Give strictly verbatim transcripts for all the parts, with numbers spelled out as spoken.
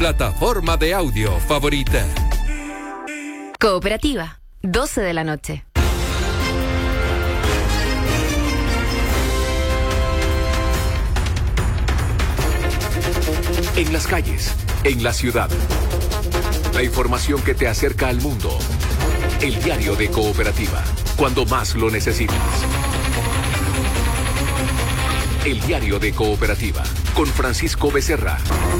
plataforma de audio favorita. Cooperativa, doce de la noche. En las calles, en la ciudad. La información que te acerca al mundo. El diario de Cooperativa, cuando más lo necesitas. El diario de Cooperativa, con Francisco Becerra.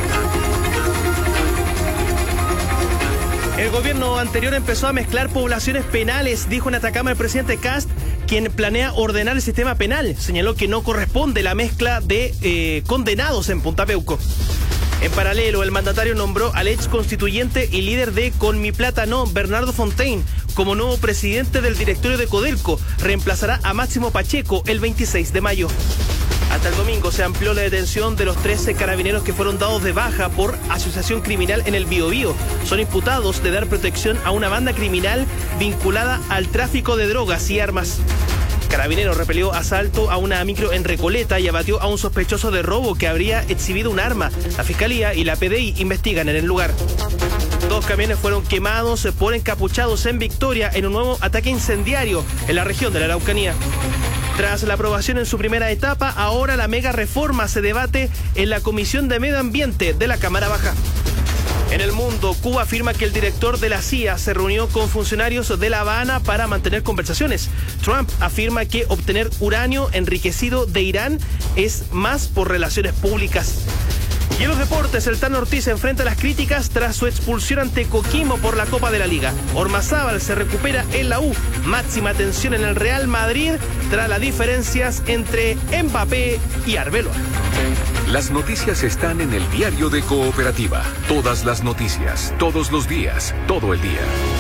El gobierno anterior empezó a mezclar poblaciones penales, dijo en Atacama el presidente Kast, quien planea ordenar el sistema penal. Señaló que no corresponde la mezcla de eh, condenados en Punta Peuco. En paralelo, el mandatario nombró al ex constituyente y líder de Con Mi Plata No, Bernardo Fontaine, como nuevo presidente del directorio de Codelco. Reemplazará a Máximo Pacheco el veintiséis de mayo. Hasta el domingo se amplió la detención de los trece carabineros que fueron dados de baja por asociación criminal en el Biobío. Son imputados de dar protección a una banda criminal vinculada al tráfico de drogas y armas. Carabineros repelió asalto a una micro en Recoleta y abatió a un sospechoso de robo que habría exhibido un arma. La Fiscalía y la P D I investigan en el lugar. Dos camiones fueron quemados por encapuchados en Victoria en un nuevo ataque incendiario en la región de la Araucanía. Tras la aprobación en su primera etapa, ahora la mega reforma se debate en la Comisión de Medio Ambiente de la Cámara Baja. En el mundo, Cuba afirma que el director de la C I A se reunió con funcionarios de La Habana para mantener conversaciones. Trump afirma que obtener uranio enriquecido de Irán es más por relaciones públicas. Y en los deportes, el Tano Ortiz enfrenta las críticas tras su expulsión ante Coquimbo por la Copa de la Liga. Ormazábal se recupera en la U. Máxima tensión en el Real Madrid tras las diferencias entre Mbappé y Arbeloa. Las noticias están en el diario de Cooperativa. Todas las noticias, todos los días, todo el día.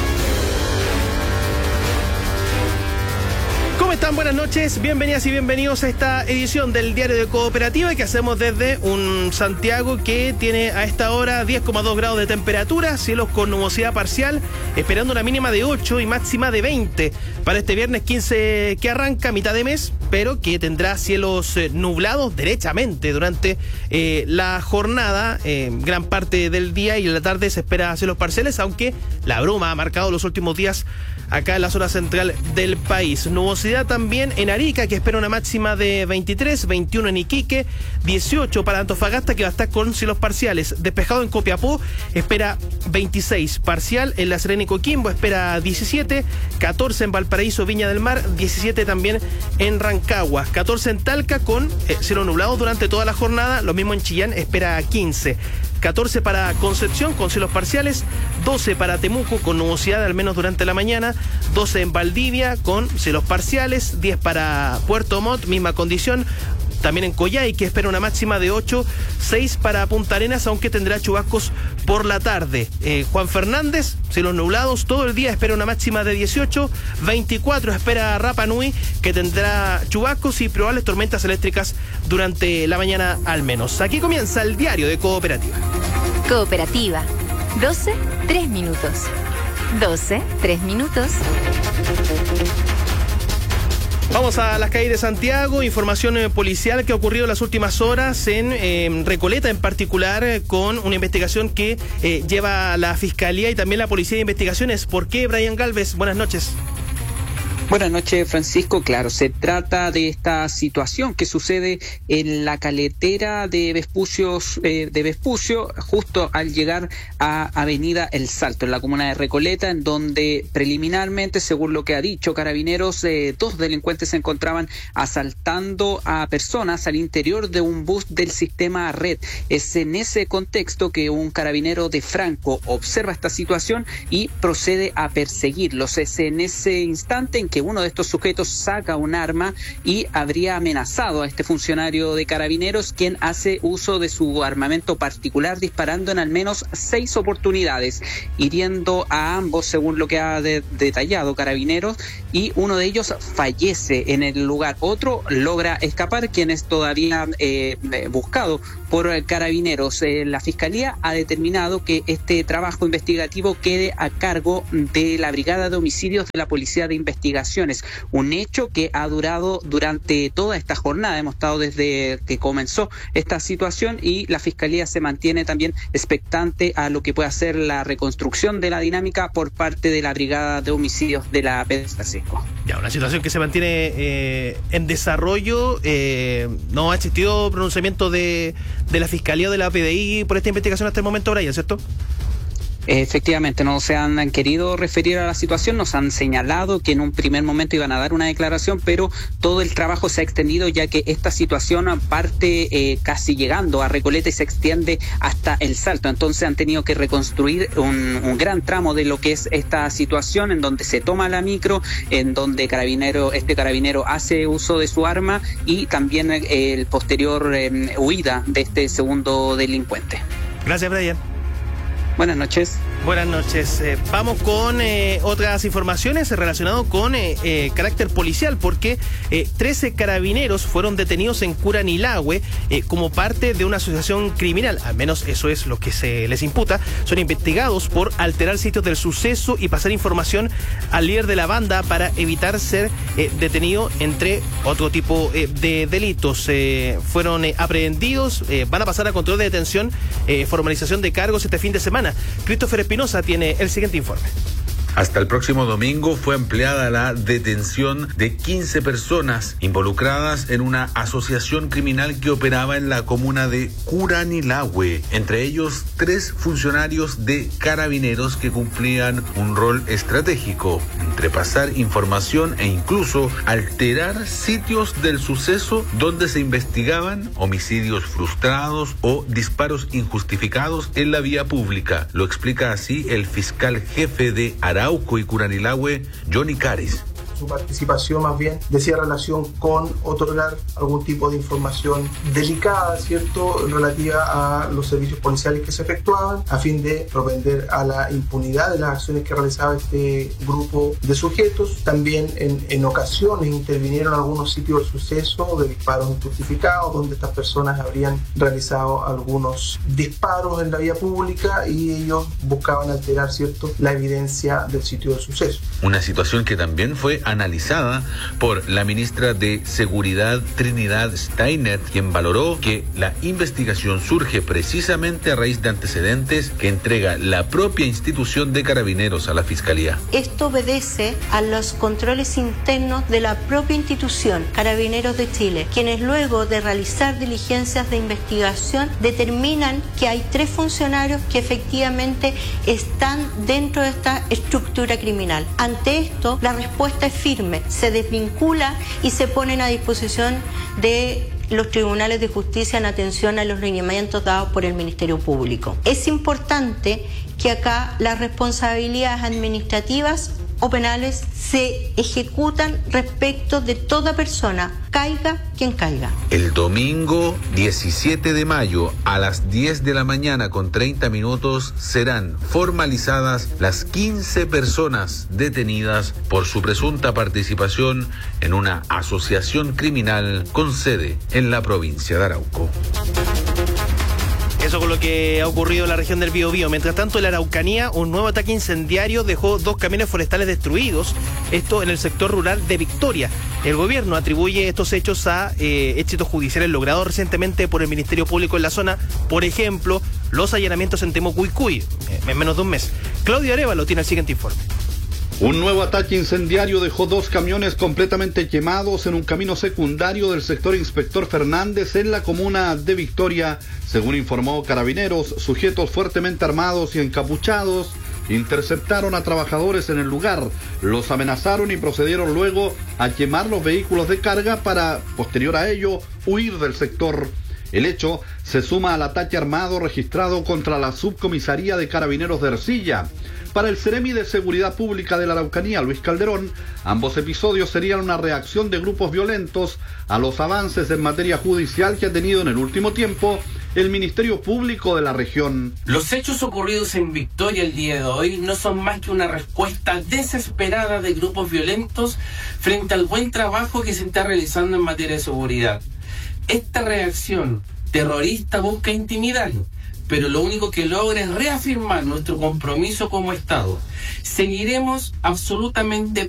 ¿Cómo están? Buenas noches, bienvenidas y bienvenidos a esta edición del Diario de Cooperativa que hacemos desde un Santiago que tiene a esta hora diez coma dos grados de temperatura, cielos con nubosidad parcial, esperando una mínima de ocho y máxima de veinte para este viernes quince que arranca mitad de mes, pero que tendrá cielos eh, nublados derechamente durante eh, la jornada, eh, gran parte del día, y en la tarde se espera cielos parciales, aunque la bruma ha marcado los últimos días acá en la zona central del país. Nubosidad también en Arica, que espera una máxima de veintitrés, veintiuno en Iquique, dieciocho para Antofagasta, que va a estar con cielos parciales. Despejado en Copiapó, espera veintiséis, parcial en La Serena y Coquimbo, espera diecisiete, catorce en Valparaíso, Viña del Mar, diecisiete también en Rancagua, catorce en Talca con eh, cielo nublado durante toda la jornada, lo mismo en Chillán, espera quince. catorce para Concepción con cielos parciales, doce para Temuco con nubosidad al menos durante la mañana, doce en Valdivia con cielos parciales, diez para Puerto Montt, misma condición. También en Coyhai, que espera una máxima de ocho, seis para Punta Arenas, aunque tendrá chubascos por la tarde. Eh, Juan Fernández, cielos nublados, todo el día espera una máxima de dieciocho, veinticuatro espera Rapa Nui, que tendrá chubascos y probables tormentas eléctricas durante la mañana al menos. Aquí comienza el Diario de Cooperativa. Cooperativa, doce, tres minutos. doce, tres minutos. Vamos a las calles de Santiago, información eh, policial que ha ocurrido en las últimas horas en eh, Recoleta en particular, eh, con una investigación que eh, lleva la Fiscalía y también la Policía de Investigaciones. ¿Por qué, Brian Galvez? Buenas noches. Buenas noches, Francisco. Claro, se trata de esta situación que sucede en la caletera de Vespucio, eh, de Vespucio, justo al llegar a Avenida El Salto, en la comuna de Recoleta, en donde preliminarmente, según lo que ha dicho Carabineros, eh, dos delincuentes se encontraban asaltando a personas al interior de un bus del sistema Red. Es en ese contexto que un carabinero de Franco observa esta situación y procede a perseguirlos. Es en ese instante en que uno de estos sujetos saca un arma y habría amenazado a este funcionario de Carabineros, quien hace uso de su armamento particular, disparando en al menos seis oportunidades, hiriendo a ambos, según lo que ha de- detallado Carabineros, y uno de ellos fallece en el lugar. Otro logra escapar, quien es todavía eh, buscado por Carabineros. Eh, la Fiscalía ha determinado que este trabajo investigativo quede a cargo de la Brigada de Homicidios de la Policía de Investigación investigaciones. Un hecho que ha durado durante toda esta jornada. Hemos estado desde que comenzó esta situación y la Fiscalía se mantiene también expectante a lo que pueda ser la reconstrucción de la dinámica por parte de la Brigada de Homicidios de la P D C. Ya, una situación que se mantiene eh, en desarrollo. Eh, no ha existido pronunciamiento de, de la Fiscalía o de la P D I por esta investigación hasta el momento, Brian, ¿cierto? Efectivamente, no se han, han querido referir a la situación, nos han señalado que en un primer momento iban a dar una declaración, pero todo el trabajo se ha extendido ya que esta situación parte eh, casi llegando a Recoleta y se extiende hasta El Salto. Entonces han tenido que reconstruir un, un gran tramo de lo que es esta situación, en donde se toma la micro, en donde carabinero, este carabinero hace uso de su arma y también eh, el posterior eh, huida de este segundo delincuente. Gracias, Brian. Buenas noches. Buenas noches. Eh, vamos con eh, otras informaciones relacionadas con eh, eh, carácter policial, porque eh, trece carabineros fueron detenidos en Curanilahue eh, como parte de una asociación criminal. Al menos eso es lo que se les imputa. Son investigados por alterar sitios del suceso y pasar información al líder de la banda para evitar ser eh, detenido, entre otro tipo eh, de delitos. Eh, fueron eh, aprehendidos, eh, van a pasar a control de detención, eh, formalización de cargos este fin de semana. Christopher Espinosa tiene el siguiente informe. Hasta el próximo domingo fue ampliada la detención de quince personas involucradas en una asociación criminal que operaba en la comuna de Curanilahue, entre ellos tres funcionarios de carabineros que cumplían un rol estratégico entre pasar información e incluso alterar sitios del suceso donde se investigaban homicidios frustrados o disparos injustificados en la vía pública. Lo explica así el fiscal jefe de Arauco Arauco y Curanilahue, Johnny Caris. Su participación más bien decía relación con otorgar algún tipo de información delicada, ¿cierto?, relativa a los servicios policiales que se efectuaban a fin de propender a la impunidad de las acciones que realizaba este grupo de sujetos. También en, en ocasiones intervinieron algunos sitios del suceso de disparos injustificados donde estas personas habrían realizado algunos disparos en la vía pública y ellos buscaban alterar, ¿cierto?, la evidencia del sitio del suceso. Una situación que también fue analizada por la ministra de Seguridad Trinidad Steiner, quien valoró que la investigación surge precisamente a raíz de antecedentes que entrega la propia institución de Carabineros a la Fiscalía. Esto obedece a los controles internos de la propia institución, Carabineros de Chile, quienes luego de realizar diligencias de investigación determinan que hay tres funcionarios que efectivamente están dentro de esta estructura criminal. Ante esto, la respuesta es firme, se desvincula y se ponen a disposición de los tribunales de justicia en atención a los lineamientos dados por el Ministerio Público. Es importante que acá las responsabilidades administrativas o penales se ejecutan respecto de toda persona, caiga quien caiga. El domingo diecisiete de mayo a las diez de la mañana con treinta minutos serán formalizadas las quince personas detenidas por su presunta participación en una asociación criminal con sede en la provincia de Arauco. Eso con lo que ha ocurrido en la región del Biobío. Mientras tanto, en la Araucanía, un nuevo ataque incendiario dejó dos camiones forestales destruidos, esto en el sector rural de Victoria. El gobierno atribuye estos hechos a eh, éxitos judiciales logrados recientemente por el Ministerio Público en la zona, por ejemplo, los allanamientos en Temucuicui, eh, en menos de un mes. Claudio Arévalo tiene el siguiente informe. Un nuevo ataque incendiario dejó dos camiones completamente quemados en un camino secundario del sector Inspector Fernández en la comuna de Victoria. Según informó Carabineros, sujetos fuertemente armados y encapuchados interceptaron a trabajadores en el lugar, los amenazaron y procedieron luego a quemar los vehículos de carga para, posterior a ello, huir del sector. El hecho se suma al ataque armado registrado contra la subcomisaría de Carabineros de Ercilla. Para el Ceremi de Seguridad Pública de la Araucanía, Luis Calderón, ambos episodios serían una reacción de grupos violentos a los avances en materia judicial que ha tenido en el último tiempo el Ministerio Público de la región. Los hechos ocurridos en Victoria el día de hoy no son más que una respuesta desesperada de grupos violentos frente al buen trabajo que se está realizando en materia de seguridad. Esta reacción terrorista busca intimidar, pero lo único que logra es reafirmar nuestro compromiso como Estado. Seguiremos absolutamente